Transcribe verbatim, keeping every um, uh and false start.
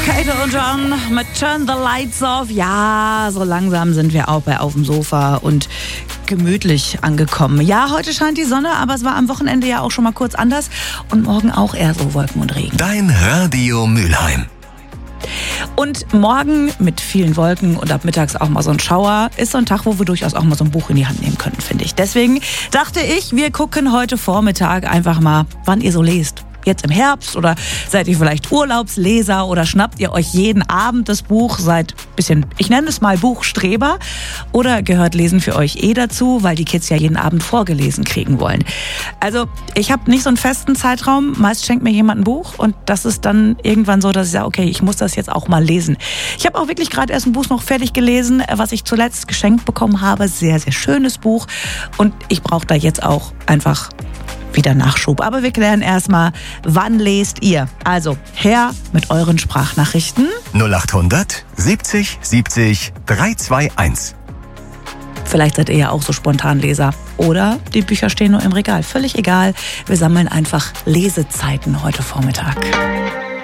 Kate und John mit Turn the Lights Off. Ja, so langsam sind wir auch bei Auf dem Sofa und gemütlich angekommen. Ja, heute scheint die Sonne, aber es war am Wochenende ja auch schon mal kurz anders und morgen auch eher so Wolken und Regen. Dein Radio Mülheim. Und morgen mit vielen Wolken und ab mittags auch mal so ein Schauer ist so ein Tag, wo wir durchaus auch mal so ein Buch in die Hand nehmen könnten, finde ich. Deswegen dachte ich, wir gucken heute Vormittag einfach mal, wann ihr so lest. Jetzt im Herbst oder seid ihr vielleicht Urlaubsleser oder schnappt ihr euch jeden Abend das Buch, seid bisschen, ich nenne es mal Buchstreber oder gehört Lesen für euch eh dazu, weil die Kids ja jeden Abend vorgelesen kriegen wollen. Also ich habe nicht so einen festen Zeitraum, meist schenkt mir jemand ein Buch und das ist dann irgendwann so, dass ich sage, okay, ich muss das jetzt auch mal lesen. Ich habe auch wirklich gerade erst ein Buch noch fertig gelesen, was ich zuletzt geschenkt bekommen habe, sehr, sehr schönes Buch und ich brauche da jetzt auch einfach wieder Nachschub. Aber wir klären erstmal, wann lest ihr? Also her mit euren Sprachnachrichten. null achthundert siebzig siebzig dreihundertzweiundundzwanzig. Vielleicht seid ihr ja auch so Spontanleser. Oder die Bücher stehen nur im Regal. Völlig egal. Wir sammeln einfach Lesezeiten heute Vormittag.